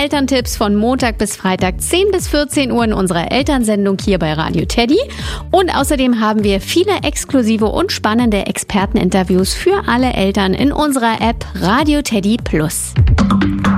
Elterntipps von Montag bis Freitag 10 bis 14 Uhr in unserer Elternsendung hier bei Radio Teddy. Und außerdem haben wir viele exklusive und spannende Experteninterviews für alle Eltern in unserer App Radio Teddy Plus.